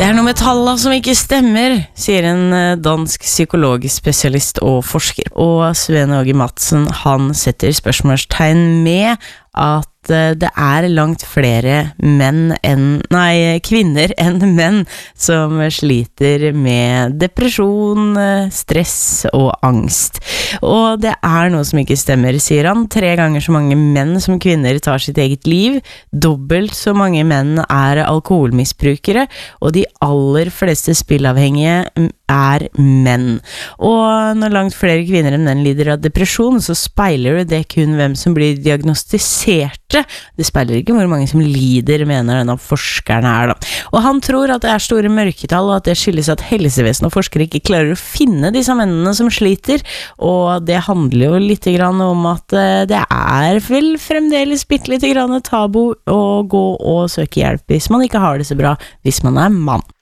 Det noe med tallene som ikke stemmer, sier en dansk psykologspesialist og forsker. Og Sven Åge Madsen, han setter spørsmålstegn med at det langt flere kvinner enn menn som sliter med depresjon, stress og angst. Og det noe som ikke stemmer, sier han. 3 ganger så mange menn som kvinner tar sitt eget liv. Dobbelt så mange menn alkoholmisbrukere, og de aller fleste spillavhengige menn. Og når langt flere kvinner enn menn lider av depresjon, så speiler det kun hvem som blir diagnostiserte. Det speiler ikke hvor mange som lider, mener denne forskeren her da. Og han tror at det store mørketall, og at det skyldes at helsevesen og forskere ikke klarer å finne disse mennene som sliter. Og det handler jo litt grann om at det vel fremdeles bitte litt grann tabu å gå og søke hjelp hvis man ikke har det så bra, hvis man mann.